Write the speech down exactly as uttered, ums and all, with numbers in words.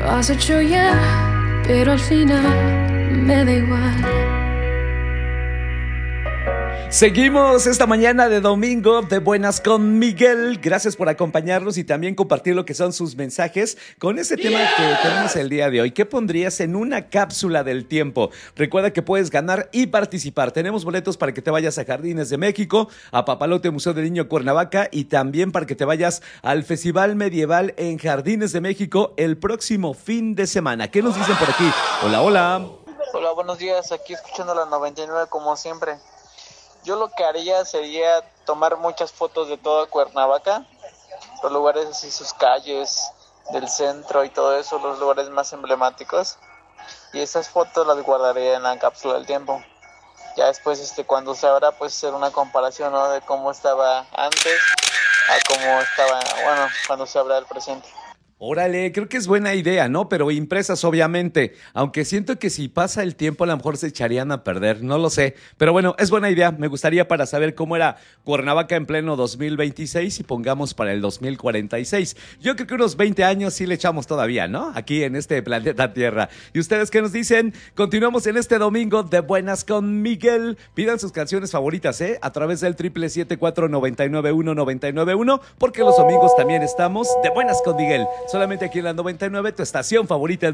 Lo has hecho ya, pero al final me da igual. Seguimos esta mañana de domingo de Buenas con Miguel. Gracias por acompañarnos y también compartir lo que son sus mensajes con ese tema que tenemos el día de hoy. ¿Qué pondrías en una cápsula del tiempo? Recuerda que puedes ganar y participar. Tenemos boletos para que te vayas a Jardines de México, a Papalote Museo del Niño Cuernavaca y también para que te vayas al Festival Medieval en Jardines de México el próximo fin de semana. ¿Qué nos dicen por aquí? Hola, hola. Hola, buenos días. Aquí escuchando la noventa y nueve como siempre. Yo lo que haría sería tomar muchas fotos de toda Cuernavaca, los lugares así, sus calles del centro y todo eso, los lugares más emblemáticos. Y esas fotos las guardaría en la cápsula del tiempo. Ya después, este, cuando se abra, pues hacer una comparación, ¿no? De cómo estaba antes a cómo estaba, bueno, cuando se abra el presente. Órale, creo que es buena idea, ¿no? Pero impresas, obviamente. Aunque siento que si pasa el tiempo, a lo mejor se echarían a perder, no lo sé. Pero bueno, es buena idea. Me gustaría para saber cómo era Cuernavaca en pleno dos mil veintiséis y pongamos para el dos mil cuarenta y seis. Yo creo que unos veinte años sí le echamos todavía, ¿no? Aquí en este planeta Tierra. ¿Y ustedes qué nos dicen? Continuamos en este domingo de Buenas con Miguel. Pidan sus canciones favoritas, ¿eh? A través del triple siete cuatro nueve nueve uno nueve nueve uno, porque los domingos también estamos de Buenas con Miguel. Solamente aquí en la noventa y nueve, tu estación favorita.